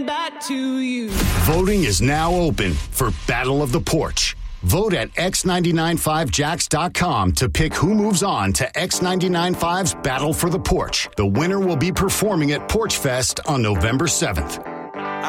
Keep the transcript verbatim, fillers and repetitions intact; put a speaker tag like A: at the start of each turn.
A: back to you.
B: Voting is now open for Battle of the Porch. Vote at x nine nine five jacks dot com to pick who moves on to X ninety-nine point five's Battle for the Porch. The winner will be performing at Porch Fest on November seventh.